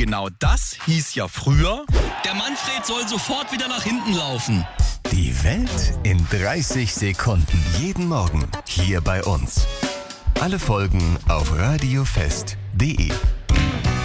genau das hieß ja früher: Der Manfred soll sofort wieder nach hinten laufen. Die Welt in 30 Sekunden. Jeden Morgen hier bei uns. Alle Folgen auf radiofest.de.